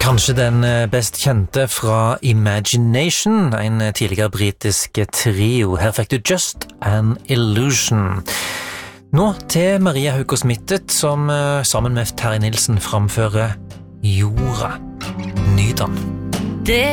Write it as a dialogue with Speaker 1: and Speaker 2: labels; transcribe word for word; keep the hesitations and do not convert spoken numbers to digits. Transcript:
Speaker 1: Kanskje den best kjente fra Imagination, en tidligere britisk trio. Her fikk du Just an Illusion. Nå til Maria Haukås Mittet, som sammen med Terje Nilsen framfører Jorda. Nyt den.
Speaker 2: Det